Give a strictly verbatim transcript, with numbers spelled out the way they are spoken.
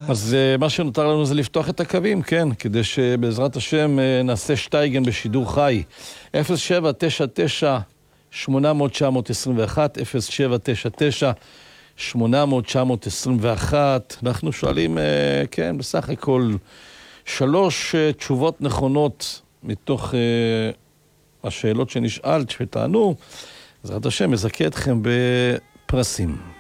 אז uh, מה שנותר לנו זה לפתוח את הקווים, כן, כדי שבעזרת השם uh, נעשה שטייגן בשידור חי. אפס שבע תשע תשע שמונה אפס אפס תשע עשרים ואחת, אפס שבע תשע תשע שמונה אפס אפס תשע עשרים ואחת. אנחנו שואלים, uh, כן, בסך הכל שלוש uh, תשובות נכונות מתוך uh, השאלות שנשאלת, שתענו. בעזרת השם מזכה אתכם בפרסים.